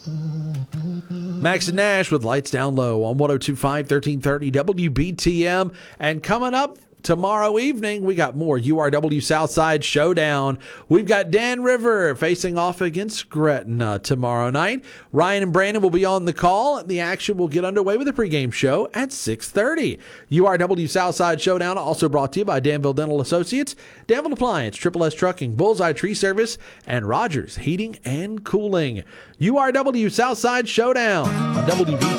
Max and Nash with Lights Down Low on 102.5, 1330 WBTM. And coming up tomorrow evening, we got more URW Southside Showdown. We've got Dan River facing off against Gretna tomorrow night. Ryan and Brandon will be on the call, and the action will get underway with a pregame show at 6:30. URW Southside Showdown also brought to you by Danville Dental Associates, Danville Appliance, Triple S Trucking, Bullseye Tree Service, and Rogers Heating and Cooling. URW Southside Showdown on WBTM.